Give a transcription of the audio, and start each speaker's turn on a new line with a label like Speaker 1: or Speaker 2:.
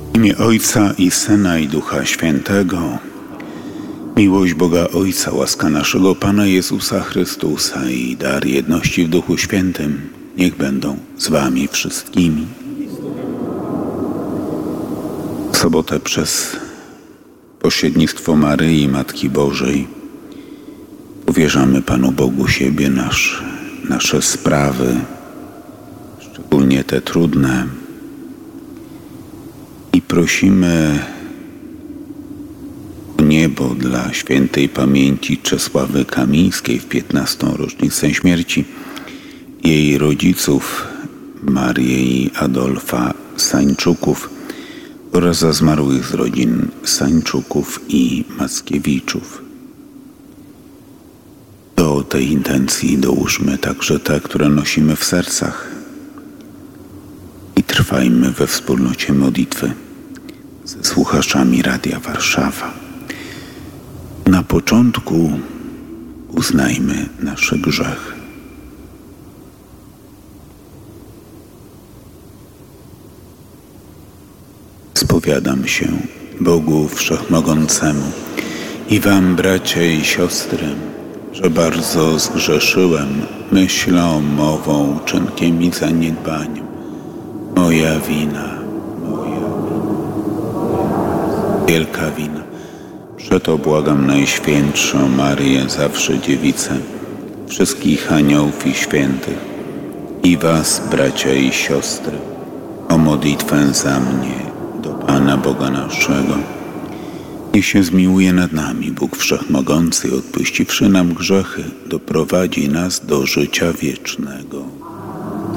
Speaker 1: W imię Ojca i Syna i Ducha Świętego. Miłość Boga Ojca, łaska naszego Pana Jezusa Chrystusa i dar jedności w Duchu Świętym niech będą z wami wszystkimi. W sobotę przez pośrednictwo Maryi, Matki Bożej, powierzamy Panu Bogu siebie, nasze sprawy, szczególnie te trudne, i prosimy o niebo dla świętej pamięci Czesławy Kamińskiej w 15. rocznicę śmierci, jej rodziców Marii i Adolfa Sańczuków oraz za zmarłych z rodzin Sańczuków i Mackiewiczów. Do tej intencji dołóżmy także te, które nosimy w sercach, i trwajmy we wspólnocie modlitwy ze słuchaczami Radia Warszawa. Na początku uznajmy nasze grzechy. Spowiadam się Bogu Wszechmogącemu i wam, bracia i siostry, że bardzo zgrzeszyłem myślą, mową, uczynkiem i zaniedbaniem. Moja wina, wielka wina. Przeto błagam Najświętszą Maryję, zawsze Dziewicę, wszystkich aniołów i świętych, i was, bracia i siostry, o modlitwę za mnie do Pana Boga naszego. Niech się zmiłuje nad nami Bóg Wszechmogący i odpuściwszy nam grzechy, doprowadzi nas do życia wiecznego.